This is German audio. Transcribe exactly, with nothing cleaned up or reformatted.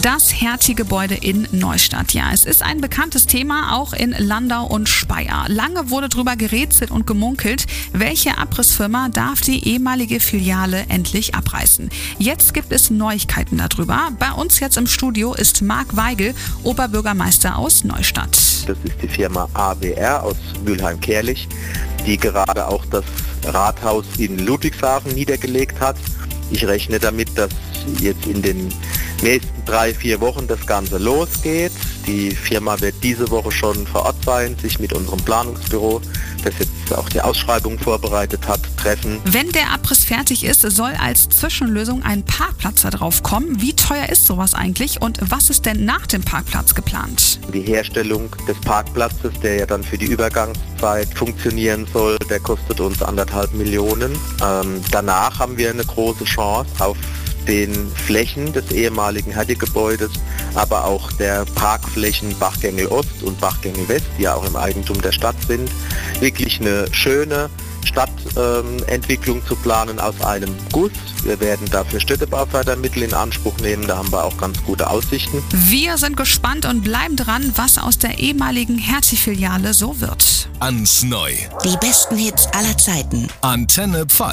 Das Hertie-Gebäude in Neustadt. Ja, es ist ein bekanntes Thema, auch in Landau und Speyer. Lange wurde drüber gerätselt und gemunkelt, welche Abrissfirma darf die ehemalige Filiale endlich abreißen. Jetzt gibt es Neuigkeiten darüber. Bei uns jetzt im Studio ist Marc Weigel, Oberbürgermeister aus Neustadt. Das ist die Firma A W R aus Mülheim-Kärlich, die gerade auch das Rathaus in Ludwigshafen niedergelegt hat. Ich rechne damit, dass jetzt in den nächsten drei, vier Wochen das Ganze losgeht. Die Firma wird diese Woche schon vor Ort sein, sich mit unserem Planungsbüro, das jetzt auch die Ausschreibung vorbereitet hat, treffen. Wenn der Abriss fertig ist, soll als Zwischenlösung ein Parkplatz da drauf kommen. Wie teuer ist sowas eigentlich und was ist denn nach dem Parkplatz geplant? Die Herstellung des Parkplatzes, der ja dann für die Übergangszeit funktionieren soll, der kostet uns anderthalb Millionen. Ähm, danach haben wir eine große Chance auf den Flächen des ehemaligen Hertie-Gebäudes, aber auch der Parkflächen Bachgängel Ost und Bachgängel West, die ja auch im Eigentum der Stadt sind, wirklich eine schöne Stadtentwicklung ähm, zu planen aus einem Guss. Wir werden dafür Städtebaufördermittel in Anspruch nehmen, da haben wir auch ganz gute Aussichten. Wir sind gespannt und bleiben dran, was aus der ehemaligen Hertie-Filiale so wird. Ans Neu. Die besten Hits aller Zeiten. Antenne Pfalz.